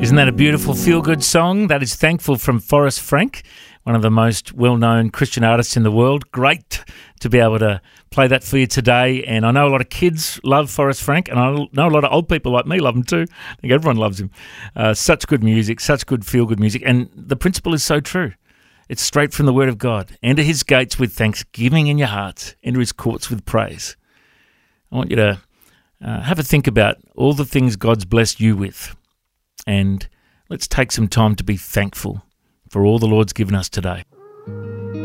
Isn't that a beautiful feel-good song? That is Thankful from Forrest Frank, one of the most well-known Christian artists in the world. Great to be able to play that for you today. And I know a lot of kids love Forrest Frank, and I know a lot of old people like me love him too. I think everyone loves him. Such good music, such good feel-good music. And the principle is so true. It's straight from the Word of God. Enter his gates with thanksgiving in your hearts. Enter his courts with praise. I want you to have a think about all the things God's blessed you with. And let's take some time to be thankful for all the Lord's given us today.